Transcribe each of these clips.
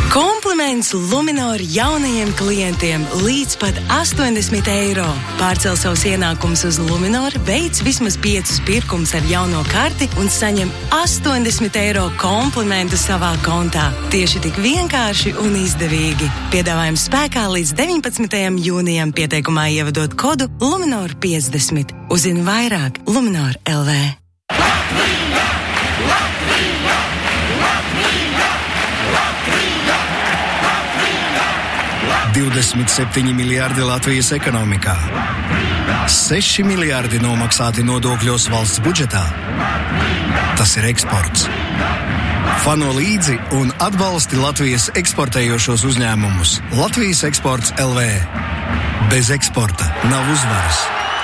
Kompliments Luminor jaunajiem klientiem līdz pat 80 eiro. Pārcel savus ienākumus uz Luminor, veic vismaz 5 pirkumus ar jauno karti un saņem 80 eiro komplimentu savā kontā. Tieši tik vienkārši un izdevīgi. Piedāvājums spēkā līdz 19. jūnijam, pieteikumā ievadot kodu Luminor 50. Uzzini vairāk Luminor LV. 27 miljārdi Latvijas ekonomikā, 6 miljārdi nomaksāti nodokļos valsts budžetā. Tas ir eksports. Fano līdzi un atbalsti Latvijas eksportējošos uzņēmumus. Latvijas eksports LV. Bez eksporta nav uzvaras.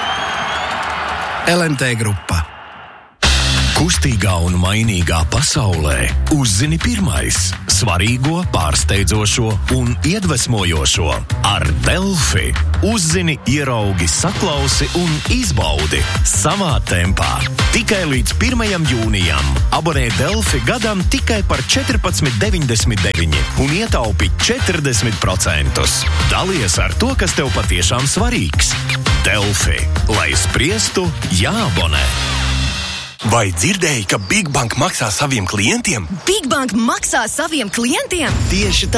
LMT grupa. Kustīgā un mainīgā pasaulē uzzini pirmais svarīgo, pārsteidzošo un iedvesmojošo ar Delfi. Uzzini, ieraugi, saklausi un izbaudi savā tempā. Tikai līdz 1. jūnijam abonē Delfi gadam tikai par 14,99 un ietaupi 40%. Dalies ar to, kas tev patiešām svarīgs. Delfi. Lai spriestu, jāabonē. Vai dzirdēji, ka Big Bank maksā saviem klientiem? Big Bank maksā saviem klientiem? Tieši tā.